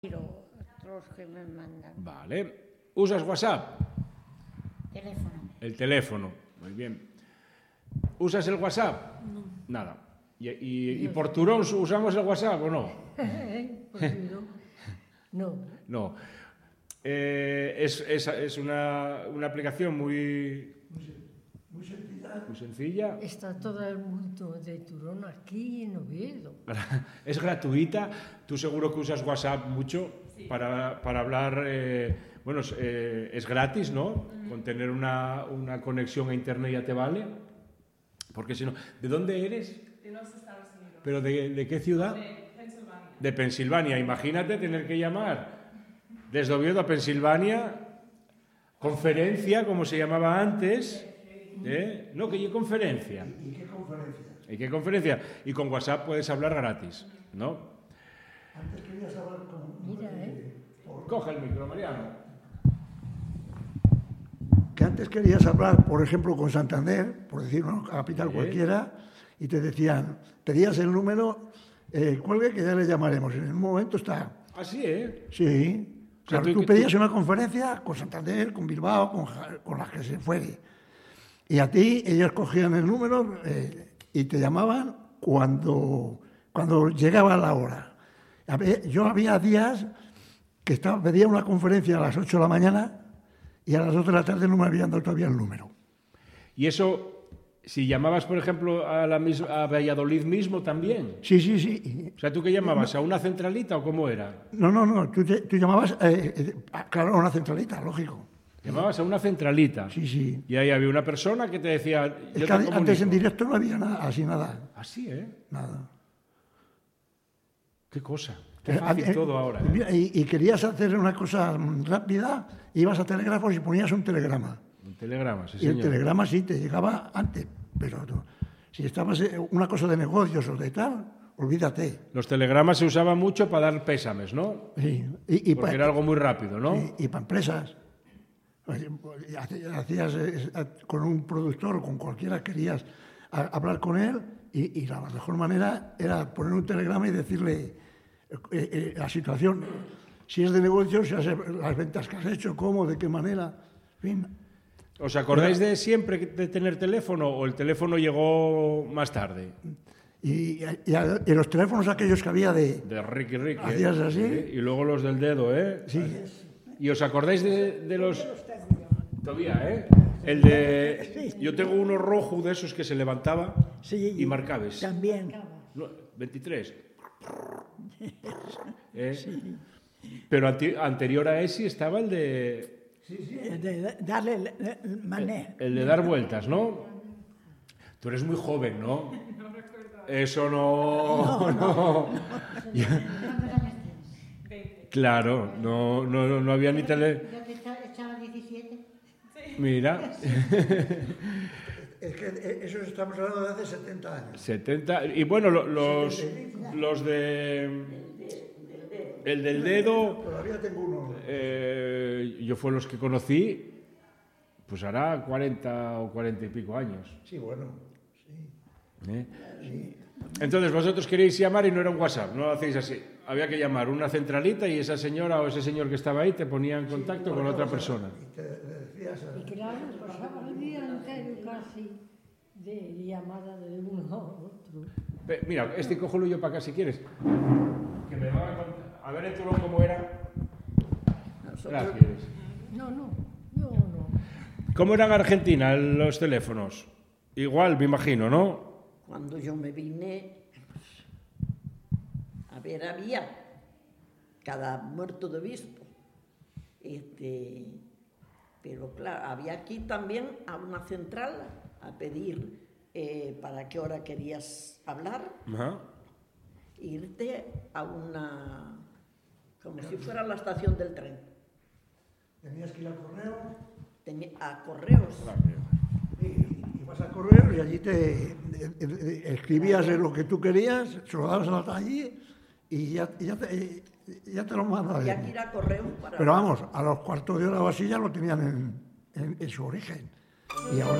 Otros que me mandan. Vale. ¿Usas WhatsApp? Teléfono. El teléfono. Muy bien. ¿Usas el WhatsApp? No. Nada. ¿Y por turón usamos el WhatsApp o no? Pues no. No. Es una aplicación muy sencilla. Está todo el mundo de Turón aquí en Oviedo. Es gratuita. Tú seguro que usas WhatsApp mucho para hablar. Es gratis, ¿no? Con tener una conexión a internet ya te vale. Porque si no, ¿de dónde eres? De los Estados Unidos. ¿Pero de qué ciudad? De Pensilvania. De Pensilvania. Imagínate tener que llamar desde Oviedo a Pensilvania, conferencia, como se llamaba antes. No, que yo conferencia. ¿Y qué conferencia? ¿Y qué conferencia? Y con WhatsApp puedes hablar gratis, ¿no? Antes querías hablar con... Mira, Coge el micro, Mariano. Que antes querías hablar, por ejemplo, con Santander, por decir una capital cualquiera, y te decían, pedías el número, cuelgue que ya le llamaremos. En un momento está... Ah, sí, Sí. Claro, tú pedías una conferencia con Santander, con Bilbao, con las que se fuere. Y a ti ellos cogían el número y te llamaban cuando llegaba la hora. Yo había días que pedía una conferencia a las 8 de la mañana y a las 2 de la tarde no me habían dado todavía el número. Y eso, si llamabas, por ejemplo, a Valladolid mismo también. Sí. O sea, ¿tú qué llamabas? ¿A una centralita o cómo era? No. Tú llamabas, claro, a una centralita, lógico. Llamabas a una centralita. Sí. Y ahí había una persona que te decía... Es que antes en directo no había nada. Ah, sí, Nada. Qué cosa. Qué fácil todo ahora. Y querías hacer una cosa rápida, ibas a telégrafos y ponías un telegrama. Un telegrama, sí, Y señor. el telegrama sí te llegaba antes, pero si estabas una cosa de negocios o de tal, olvídate. Los telegramas se usaban mucho para dar pésames, ¿no? Sí. Porque era algo muy rápido, ¿no? Y para empresas. Hacías con un productor o con cualquiera, querías hablar con él y la mejor manera era poner un telegrama y decirle la situación, si es de negocios, si las ventas que has hecho, cómo, de qué manera, en fin. ¿Os acordáis de siempre de tener teléfono o el teléfono llegó más tarde? Y los teléfonos aquellos que había De Ricky. hacías así. Y luego los del dedo, Sí. ¿Y os acordáis de los...? Todavía, El de... Yo tengo uno rojo de esos que se levantaba y marcabas. También. No, 23. Pero anterior a ese estaba el de... De darle el mané. El de dar vueltas, ¿no? Tú eres muy joven, ¿no? Eso no. Claro, no había ni tele... Yo te echaba 17. Mira. Es que eso estamos hablando de hace 70 años. 70. Y bueno, los de... El del dedo... Todavía tengo uno. Yo fue los que conocí, pues hará 40 o 40 y pico años. Sí, bueno. Sí. Entonces vosotros queréis llamar y no era un WhatsApp, no lo hacéis así. Había que llamar una centralita y esa señora o ese señor que estaba ahí te ponía en contacto con otra persona. Y te decías... Y claro, pasaba el día entero casi de llamada de uno a otro. Mira, cógelo yo para acá si quieres. Que me va a contar. A ver en Turón cómo era. Gracias. No, yo no. ¿Cómo eran en Argentina los teléfonos? Igual, me imagino, ¿no? Cuando yo me vine, pues, a ver, había cada muerto de obispo. Pero claro, había aquí también a una central a pedir para qué hora querías hablar, Ajá. irte a una, como si fuera la estación del tren. Tenías que ir al correo. A correos. Y vas al correo y allí te escribías lo que tú querías, se lo dabas allí y ya te lo mandaban. Había que ir a correos para... Pero vamos, a los cuartos de hora o así ya lo tenían en su origen. Y ahora